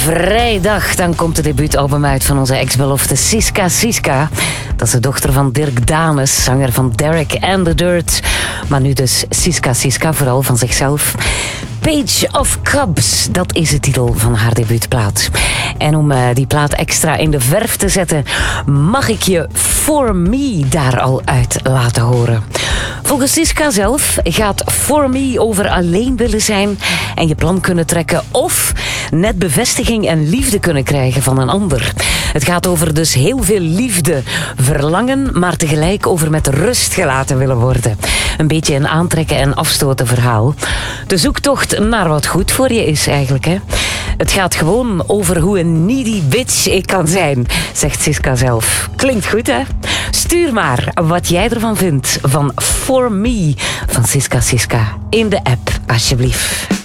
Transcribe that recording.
vrijdag dan komt het debuutalbum uit van onze ex-belofte Siska Siska. Dat is de dochter van Dirk Dames, zanger van Derek and the Dirt. Maar nu dus Siska Siska, vooral van zichzelf. Page of Cubs, dat is de titel van haar debuutplaat. En om die plaat extra in de verf te zetten, mag ik je For Me daar al uit laten horen. Volgens Siska zelf gaat For Me over alleen willen zijn en je plan kunnen trekken of net bevestiging en liefde kunnen krijgen van een ander. Het gaat over dus heel veel liefde, verlangen, maar tegelijk over met rust gelaten willen worden. Een beetje een aantrekken en afstoten verhaal. De zoektocht naar wat goed voor je is eigenlijk, hè. Het gaat gewoon over hoe een needy bitch ik kan zijn, zegt Siska zelf. Klinkt goed, hè? Stuur maar wat jij ervan vindt van For Me van Siska Siska in de app, alsjeblieft.